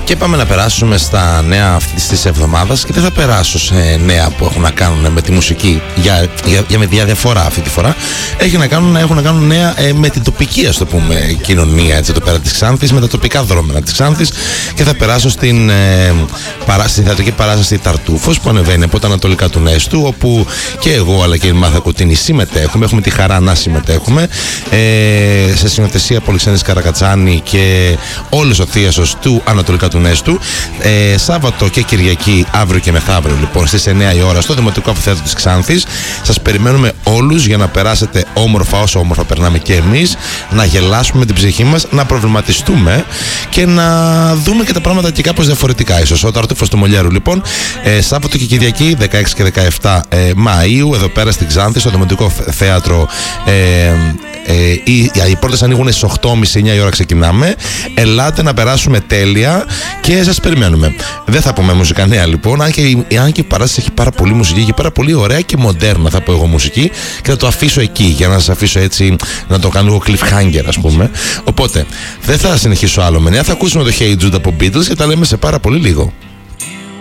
Και πάμε να περάσουμε στα νέα αυτής της εβδομάδας και δεν θα περάσω σε νέα που έχουν να κάνουν με τη μουσική για διαφορά αυτή τη φορά. Έχουν να κάνουν νέα με την τοπική, ας το πούμε, κοινωνία έτσι, εδώ πέρα της Ξάνθης, με τα τοπικά δρόμενα της Ξάνθης, και θα περάσω στην θεατρική παράσταση Ταρτούφος που ανεβαίνει από τα ανατολικά του Νέστου, όπου και εγώ αλλά και η Μάρθα Κωτίνη συμμετέχουμε. Έχουμε τη χαρά να συμμετέχουμε σε συνοθεσία Πολυξένης Καρακατσάνη και όλος ο θίασος του ανατολικά του Νέστου. Σάββατο και Κυριακή, αύριο και μεθαύριο, λοιπόν, στις 9 η ώρα στο Δημοτικό Αμφιθέατρο της Ξάνθης. Σας περιμένουμε όλους για να περάσετε όμορφα, όσο όμορφα περνάμε και εμείς, να γελάσουμε με την ψυχή μας, να προβληματιστούμε και να δούμε και τα πράγματα και κάπως διαφορετικά ίσως. Ο Ταρτούφος του Μολιέρου, λοιπόν, Σάββατο και Κυριακή 16 και 17 Μαΐου, εδώ πέρα στην Ξάνθη, στο Δημοτικό Θέατρο. Οι πόρτες ανοίγουν στις 8.30-9 η ώρα, ξεκινάμε. Ελάτε να περάσουμε τέλεια και σας περιμένουμε. Δεν θα πούμε μουσικά νέα, λοιπόν, αν και η παράσταση έχει πάρα πολύ μουσική και πάρα πολύ ωραία και μοντέρνα, θα πω εγώ, μουσική, και θα το αφήσω εκεί για να σας αφήσω έτσι να το κάνω λίγο cliffhanger, ας πούμε. Οπότε δεν θα συνεχίσω άλλο με νέα, θα ακούσουμε το Hey Jude από Beatles και τα λέμε σε πάρα πολύ λίγο.